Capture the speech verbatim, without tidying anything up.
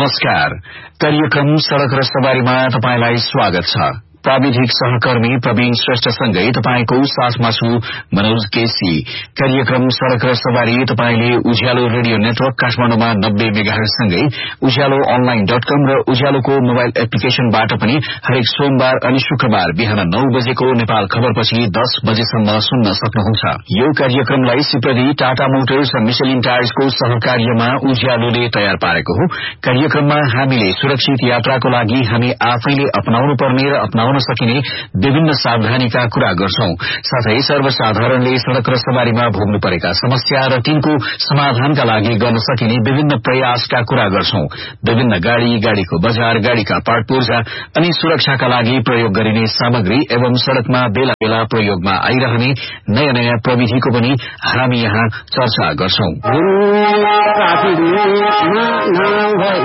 नमस्कार। कार्यक्रम सड़क र सवारीमा तपाईलाई स्वागत छ। प्राविधिक सहकर्मी प्रवीण श्रेष्ठ सँगै तपाईको साथमा छु मनोज केसी। कार्यक्रम सड़क र सवारी तपाईले उज्यालो रेडियो नेटवर्क काठमाडौँमा नब्बे मेगाहर्ज सँगै उज्यालो अनलाइन डट कम र उज्यालोको मोबाइल एप्लिकेशनबाट पनि हरेक सोमबार अनि शुक्रबार बिहान नौ बजेको नेपाल खबरपछि दस बजेसम्म सुन्न सक्नुहुन्छ। यो कार्यक्रमलाई सिप्रदी टाटा मोटर्स र मिशेलिन टायर्सको सहकार्यमा उज्यालोले तयार पारेको हो। कार्यक्रममा हामीले सुरक्षित यात्राको लागि हामी आफैले अपनाउनु पर्ने र अपनाउन सकिने विभिन्न सावधानीका कुरा गर्छौं। साथै सर्वसाधारणले सड़क र सवारीमा भोग्नु परेका समस्या र तिनको समाधानका लागि गर्न सकिने विभिन्न प्रयासका कुरा गर्छौं। विभिन्न गाड़ी, गाड़ीको बजार, गाड़ीका पार्ट पूर्जा अनि सुरक्षाका लागि प्रयोग गरिने सामग्री एवं सड़कमा बेला बेला प्रयोगमा आइरहने नयाँ नयाँ प्रविधिको पनि हामी यहाँ चर्चा गर्छौं।